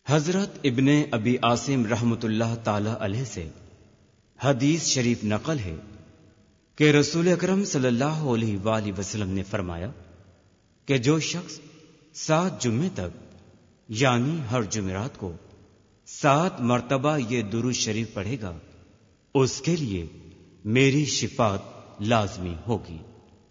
हजरत इब्ने अबी आसिम रहमतुल्लाह ताला अलैह से हदीस शरीफ नकल है कि रसूल अकरम सल्लल्लाहु अलैहि वसल्लम ने फरमाया कि जो शख्स 7 जुम्मे तक यानी हर जुमेरात को 7 मर्तबा ये दुरूद शरीफ पढ़ेगा उसके लिए मेरी शिफात लाजमी होगी।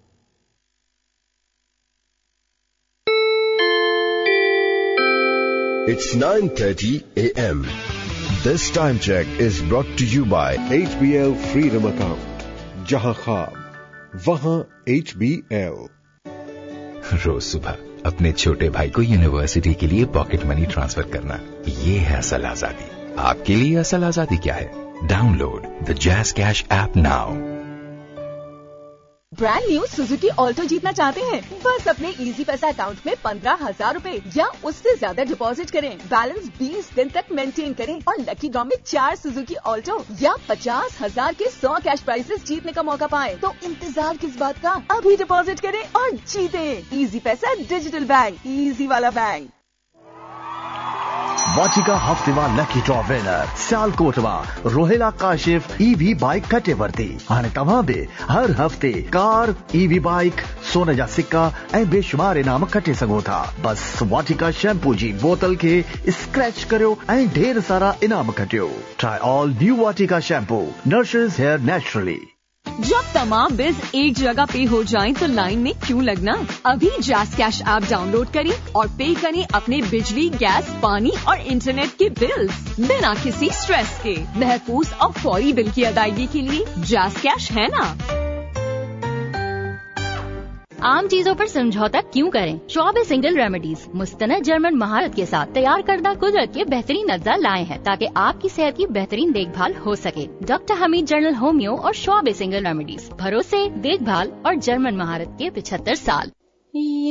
It's 9:30 a.m. This time check is brought to you by HBL Freedom Account. जहां ख्वाब वहां HBL। रोज सुबह अपने छोटे भाई को यूनिवर्सिटी के लिए पॉकेट मनी ट्रांसफर करना, ये है असल आजादी। आपके लिए असल आजादी क्या है? Download the jazz cash app now. Brand new Suzuki Alto जीतना चाहते हैं? बस अपने इजी पैसा अकाउंट में 15,000 रूपए या उससे ज्यादा डिपॉजिट करें, बैलेंस 20 दिन तक मेंटेन करें और लकी ड्रॉ में 4 सुजुकी ऑल्टो या 50,000 के 100 कैश प्राइजेस जीतने का मौका पाएं। तो इंतजार किस बात का, अभी डिपॉजिट करें और जीतें। इजी पैसा डिजिटल बैंक, इजी वाला bank. वाचिका हफ्तेवार lucky draw winner सियालकोटवा Rohela Kashif EV bike कटेवर्ती हाणे तव्हां बि हर हफ्ते कार, ईवी बाइक, सोने जा सिक्का ऐं बेशुमार इनाम कटे सघो था। बस वाटिका शैम्पू जी बोतल खे स्क्रैच करियो ऐं ढेर सारा इनाम कटियो। ट्राई ऑल न्यू वाटिका शैम्पू, नर्शेस हेयर नेचुरली। जब तमाम बिल्स एक जगह पे हो जाएं तो लाइन में क्यों लगना? अभी जैज़ कैश ऐप डाउनलोड करें और पे करें अपने बिजली, गैस, पानी और इंटरनेट के बिल्स बिना किसी स्ट्रेस के। महफूज और फौरी बिल की अदायगी के लिए जैज़ कैश है ना। आम चीजों पर समझौता क्यों करें? शॉबे सिंगल रेमेडीज मुस्तनद जर्मन महारत के साथ तैयार करदा कुदरत के बेहतरीन अज्जा लाए हैं ताकि आपकी सेहत की बेहतरीन देखभाल हो सके। डॉक्टर हमीद जनरल होम्यो और शॉबे सिंगल रेमेडीज, भरोसे, देखभाल और जर्मन महारत के 75 साल।